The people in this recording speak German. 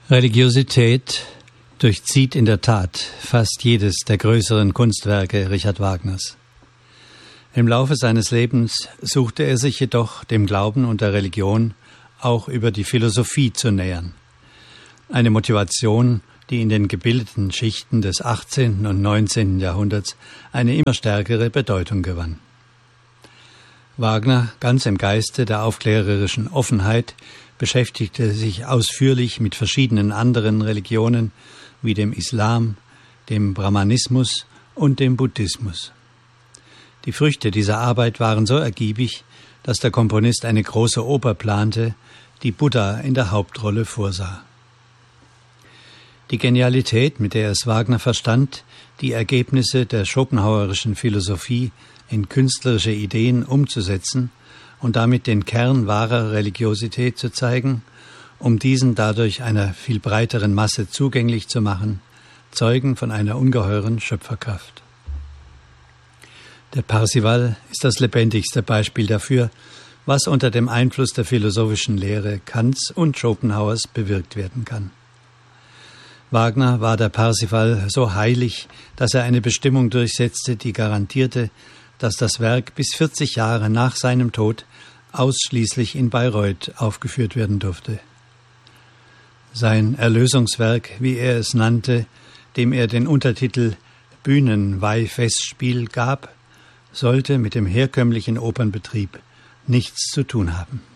Religiosität durchzieht in der Tat fast jedes der größeren Kunstwerke Richard Wagners. Im Laufe seines Lebens suchte er sich jedoch dem Glauben und der Religion auch über die Philosophie zu nähern. Eine Motivation, die in den gebildeten Schichten des 18. und 19. Jahrhunderts eine immer stärkere Bedeutung gewann. Wagner, ganz im Geiste der aufklärerischen Offenheit, beschäftigte sich ausführlich mit verschiedenen anderen Religionen wie dem Islam, dem Brahmanismus und dem Buddhismus. Die Früchte dieser Arbeit waren so ergiebig, dass der Komponist eine große Oper plante, die Buddha in der Hauptrolle vorsah. Die Genialität, mit der es Wagner verstand, die Ergebnisse der schopenhauerischen Philosophie in künstlerische Ideen umzusetzen und damit den Kern wahrer Religiosität zu zeigen, um diesen dadurch einer viel breiteren Masse zugänglich zu machen, zeugen von einer ungeheuren Schöpferkraft. Der Parzival ist das lebendigste Beispiel dafür, was unter dem Einfluss der philosophischen Lehre Kants und Schopenhauers bewirkt werden kann. Wagner war der Parzival so heilig, dass er eine Bestimmung durchsetzte, die garantierte, dass das Werk bis 40 Jahre nach seinem Tod ausschließlich in Bayreuth aufgeführt werden durfte. Sein Erlösungswerk, wie er es nannte, dem er den Untertitel Bühnenweihfestspiel gab, sollte mit dem herkömmlichen Opernbetrieb nichts zu tun haben.